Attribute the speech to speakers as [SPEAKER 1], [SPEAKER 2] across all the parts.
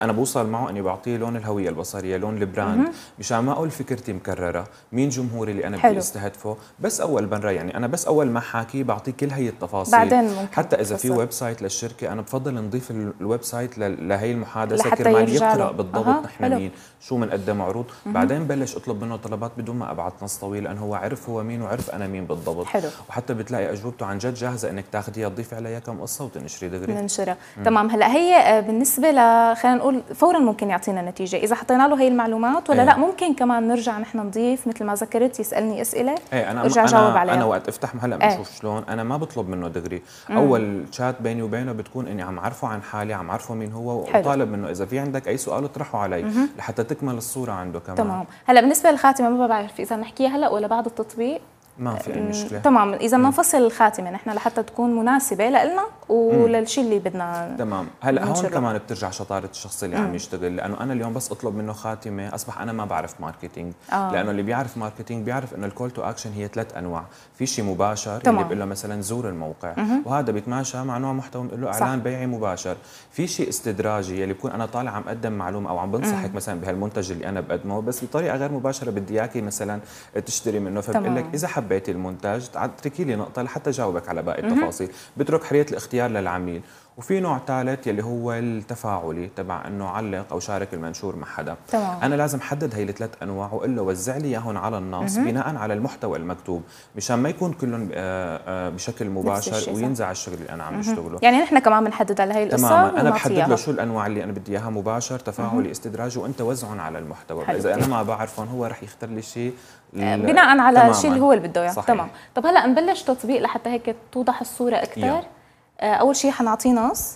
[SPEAKER 1] انا بوصل معه اني بعطيه لون الهويه البصريه، لون البراند، مشان ما اقول فكرتي مكرره، مين جمهوري اللي انا بدي استهدفه. بس اول مره يعني انا بس اول ما حاكي بعطيه كل هي التفاصيل،
[SPEAKER 2] بعدين ممكن
[SPEAKER 1] حتى اذا في ويب سايت للشركه انا بفضل نضيف الويب سايت لهي المحادثه كرمال يقرا بالضبط نحن مين، شو بنقدم عروض. بعدين بلش اطلب منه طلبات بدون ما ابعث نص طويل، لانه هو عرف هو مين وعرف انا مين بالضبط.
[SPEAKER 2] حلو.
[SPEAKER 1] وحتى بتلاقي اجوبته عن جد جاهزه انك تاخذيها تضيفي عليها كم قصه وتنشري دغري.
[SPEAKER 2] ننشرها تمام. هلا هي بالنسبه خلينا نقول فورا ممكن يعطينا نتيجه اذا حطينا له هي المعلومات، ولا لا ممكن كمان نرجع نحن نضيف مثل ما ذكرت يسالني اسئله
[SPEAKER 1] ارجع اجاوب عليها. انا وقت افتح هلا بنشوف شلون انا ما بطلب منه دغري. اول شات بيني وبينه بتكون اني عم اعرفه عن حالي، عم اعرفه مين هو، وطالب منه اذا في عندك اي سؤال اطرحه علي لحتى تكمل الصوره عنده كمان.
[SPEAKER 2] تمام. هلا بالنسبه للخاتمه ما بعرف اذا نحكيها هلا ولا بعد التطبيق.
[SPEAKER 1] ما في اي مشكله.
[SPEAKER 2] تمام. اذا بدنا نفصل الخاتمه نحن لحتى تكون مناسبه لنا وللشيء اللي بدنا.
[SPEAKER 1] تمام. هلا هون كمان بترجع شطاره الشخص اللي عم يشتغل، لانه انا اليوم بس اطلب منه خاتمه اصبح انا ما بعرف ماركتينج. لانه اللي بيعرف ماركتينج بيعرف انه الكول تو اكشن هي 3 انواع. في شيء مباشر اللي بقول له مثلا زور الموقع، وهذا بيتماشى مع نوع محتوى بنقول له اعلان بيعي مباشر. في شيء استدراجي اللي بكون انا طالع عم اقدم معلومه او عم بنصحك مثلا بهالمنتج اللي انا بقدمه، بس بطريقه غير مباشره بدي اياكي مثلا تشتري منه، فبقول لك اذا حبيتي المنتج اتركي لي نقطه لحتى جاوبك على باقي التفاصيل. بترك حريه الاختيار للعميل. وفي نوع ثالث يلي هو التفاعلي تبع انه علق او شارك المنشور مع حدا. انا لازم احدد هي الثلاث انواع واقول له وزع لي اياهم على النص بناء على المحتوى المكتوب، مشان ما يكون كلهم بشكل مباشر وينزع الشغل اللي انا عم بشتغله.
[SPEAKER 2] يعني نحن كمان بنحدد على هي القصه.
[SPEAKER 1] تماما. انا بحدد له شو الانواع اللي انا بدي اياها مباشر، تفاعلي، استدراجي، وانت وزعهم على المحتوى. اذا انا ما بعرفهم هو رح يختار لي شيء
[SPEAKER 2] بناء على الشيء اللي هو اللي بده اياه. تمام. طب هلا نبلش تطبيق لحتى هيك توضح الصوره اكثر. اول شيء حنعطيه نص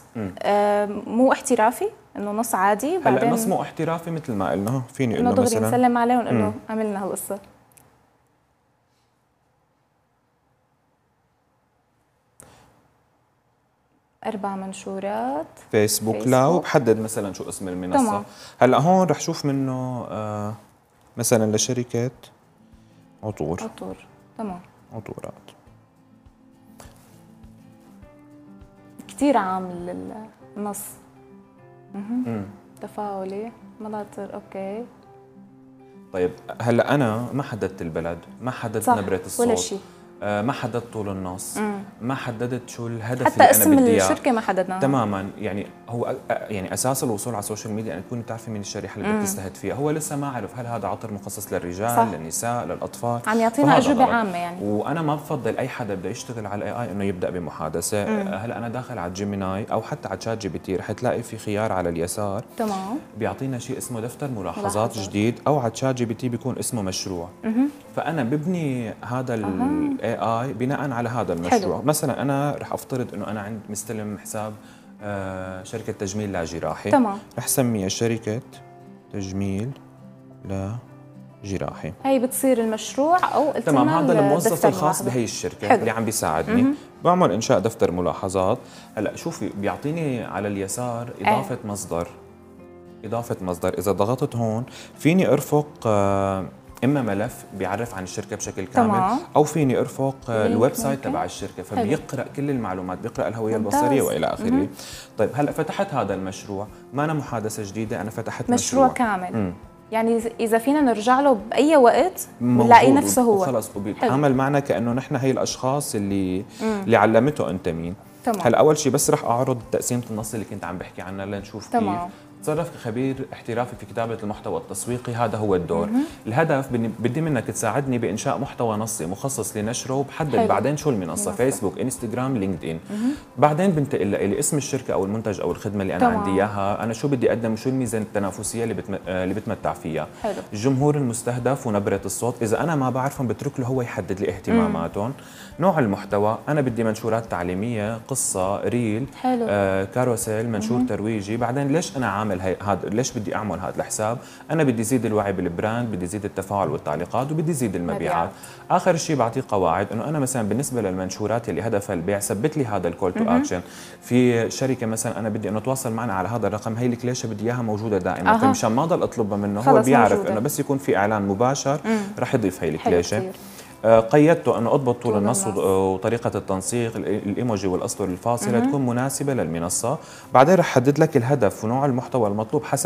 [SPEAKER 2] مو احترافي، انه نص عادي.
[SPEAKER 1] بعدين هلا النص مو احترافي مثل ما قلنا، فيني اقول له مثلا
[SPEAKER 2] نسلم عليه ونقول له عملنا هالقصه. اربع منشورات
[SPEAKER 1] فيسبوك لا، وبحدد مثلا شو اسم المنصه. تمام. هلا هون رح شوف منه مثلا لشركه عطور.
[SPEAKER 2] تمام.
[SPEAKER 1] عطورات
[SPEAKER 2] كثير عام النص. تفاعلي مناطر. اوكي.
[SPEAKER 1] طيب هلا انا ما حددت البلد، ما حددت نبره الصوت
[SPEAKER 2] ولا شيء،
[SPEAKER 1] ما حددت طول النص، ما حددت شو الهدف
[SPEAKER 2] حتى
[SPEAKER 1] اللي
[SPEAKER 2] اسم
[SPEAKER 1] انا بدي اياه.
[SPEAKER 2] الشركه ما حددناه
[SPEAKER 1] تماما. يعني هو يعني اساس الوصول على السوشيال ميديا ان تكوني بتعرفي مين الشريحه اللي بدك تستهدفيها. هو لسه ما عرف هل هذا عطر مخصص للرجال، للنساء، للاطفال،
[SPEAKER 2] عم يعطينا اجوبه عامه يعني.
[SPEAKER 1] وانا ما بفضل اي حدا بده يشتغل على الاي اي انه يبدا بمحادثه. هلا انا داخل على جيميناي او حتى على تشات جي بي تي، رح تلاقي في خيار على اليسار
[SPEAKER 2] تمام
[SPEAKER 1] بيعطينا شيء اسمه دفتر ملاحظات جديد، او على تشات جي بي تي بيكون اسمه مشروع. فانا ببني هذا الاي اي بناء على هذا المشروع. مثلا انا رح افترض انه انا عندي مستلم حساب شركه تجميل لا جراحي.
[SPEAKER 2] تمام.
[SPEAKER 1] رح سميها شركه تجميل لا جراحي.
[SPEAKER 2] هي بتصير المشروع او
[SPEAKER 1] تمام. هذا الموظف الخاص بهي الشركه اللي عم بيساعدني. بعمل انشاء دفتر ملاحظات. هلا شوفي بيعطيني على اليسار اضافه مصدر. اضافه مصدر، اذا ضغطت هون فيني ارفق اما ملف بيعرف عن الشركه بشكل كامل، او فيني ارفق الويب سايت تبع الشركه، فبيقرا كل المعلومات، بيقرا الهويه البصريه والى اخره. طيب هلا فتحت هذا المشروع، ما أنا محادثه جديده، انا فتحت مشروع
[SPEAKER 2] كامل. يعني اذا فينا نرجع له باي وقت بنلاقي نفسه هو
[SPEAKER 1] خلص، وبيتعامل معنا كانه نحن هي الاشخاص اللي علمته انت مين. هلا اول شيء بس رح اعرض تقسيمه النص اللي كنت عم بحكي عنها لنشوف كيف تصرف كخبير احترافي في كتابة المحتوى التسويقي. هذا هو الدور. الهدف بدي منك تساعدني بإنشاء محتوى نصي مخصص لنشره، وبحدد بعدين شو المنصة، فيسبوك، انستغرام، لينكد إن. بعدين بنتقل لي اسم الشركة أو المنتج أو الخدمة اللي أنا عندي إياها، أنا شو بدي أقدم وشو الميزة التنافسية اللي بتمتع فيها. الجمهور المستهدف ونبرة الصوت، إذا أنا ما بعرفهم بترك له هو يحدد لي اهتماماتهم. نوع المحتوى، أنا بدي منشورات تعليمية، قصة، ريل، كاروسيل، منشور ترويجي. بعدين ليش أنا عامل هذا، ليش بدي اعمل هذا الحساب؟ انا بدي زيد الوعي بالبراند، بدي زيد التفاعل والتعليقات، وبدي زيد المبيعات. اخر شيء بعطيه قواعد انه انا مثلا بالنسبه للمنشورات اللي هدفها البيع ثبت لي هذا الكول تو اكشن. في شركه مثلا انا بدي انه تواصل معنا على هذا الرقم، هي الكليشه بدي اياها موجوده دائما، فمشان ما ضل اطلبها منه هو بيعرف انه بس يكون في اعلان مباشر رح يضيف هي الكليشه. قيدته انه اضبط طول النص وطريقه التنسيق، الايموجي والاسطر الفاصله تكون مناسبه للمنصه. بعدين رح حدد لك الهدف ونوع المحتوى المطلوب حسب